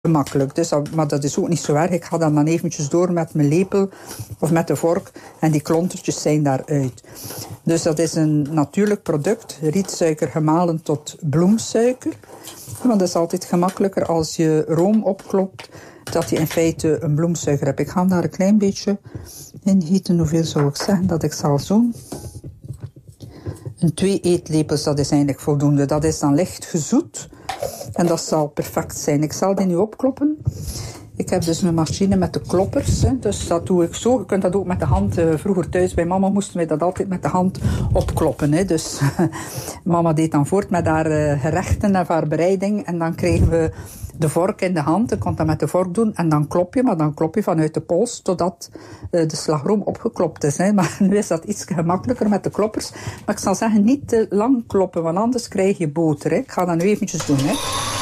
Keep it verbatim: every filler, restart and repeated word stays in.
gemakkelijk. Dus dat, maar dat is ook niet zo erg. Ik ga dan, dan eventjes door met mijn lepel of met de vork en die klontertjes zijn daaruit. Dus dat is een natuurlijk product. Rietsuiker gemalen tot bloemsuiker. Want dat is altijd gemakkelijker als je room opklopt, dat je in feite een bloemsuiker hebt. Ik ga daar een klein beetje in gieten. Hoeveel zou ik zeggen dat ik zal doen? Een twee eetlepels, dat is eigenlijk voldoende. Dat is dan licht gezoet. En dat zal perfect zijn. Ik zal die nu opkloppen. Ik heb dus een machine met de kloppers. Hè. Dus dat doe ik zo. Je kunt dat ook met de hand. Uh, vroeger thuis bij mama moesten wij dat altijd met de hand opkloppen. Hè. Dus mama deed dan voort met haar uh, gerechten en haar bereiding. En dan kregen we de vork in de hand. Je kon dat met de vork doen. En dan klop je, maar dan klop je vanuit de pols totdat uh, de slagroom opgeklopt is. Hè. Maar nu is dat iets gemakkelijker met de kloppers. Maar ik zal zeggen, niet te lang kloppen, want anders krijg je boter. Hè. Ik ga dat nu eventjes doen. Hè.